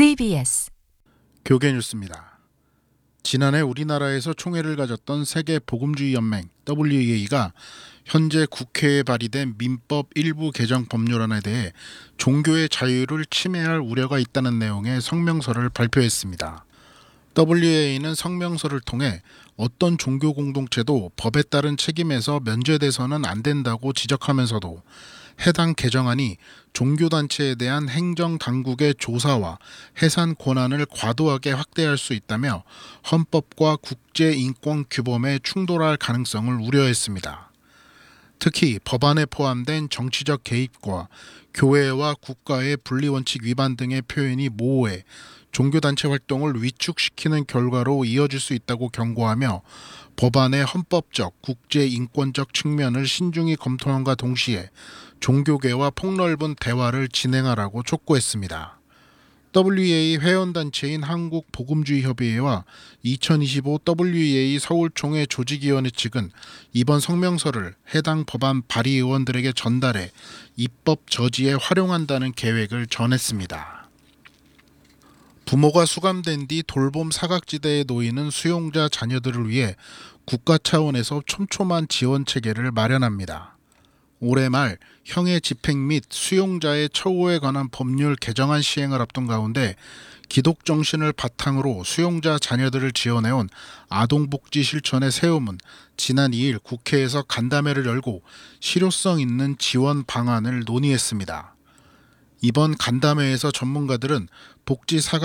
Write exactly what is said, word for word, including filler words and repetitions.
씨비에스 교계 뉴스입니다. 지난해 우리나라에서 총회를 가졌던 세계복음주의연맹 더블유이에이가 현재 국회에 발의된 민법 일부 개정 법률안에 대해 종교의 자유를 침해할 우려가 있다는 내용의 성명서를 발표했습니다. 더블유이에이는 성명서를 통해 어떤 종교 공동체도 법에 따른 책임에서 면제돼서는 안 된다고 지적하면서도 해당 개정안이 종교단체에 대한 행정당국의 조사와 해산 권한을 과도하게 확대할 수 있다며 헌법과 국제인권규범에 충돌할 가능성을 우려했습니다. 특히 법안에 포함된 정치적 개입과 교회와 국가의 분리원칙 위반 등의 표현이 모호해 종교단체 활동을 위축시키는 결과로 이어질 수 있다고 경고하며 법안의 헌법적, 국제인권적 측면을 신중히 검토함과 동시에 종교계와 폭넓은 대화를 진행하라고 촉구했습니다. 더블유이에이 회원단체인 한국복음주의협의회와 이천이십오 더블유이에이 서울총회 조직위원회 측은 이번 성명서를 해당 법안 발의의원들에게 전달해 입법 저지에 활용한다는 계획을 전했습니다. 부모가 수감된 뒤 돌봄 사각지대에 놓이는 수용자 자녀들을 위해 국가 차원에서 촘촘한 지원 체계를 마련합니다. 올해 말 형의 집행 및 수용자의 처우에 관한 법률 개정안 시행을 앞둔 가운데 기독 정신을 바탕으로 수용자 자녀들을 지원해온 아동복지 실천의 세움은 지난 이 일 국회에서 간담회를 열고 실효성 있는 지원 방안을 논의했습니다. 이번 간담회에서 전문가들은 복지 사각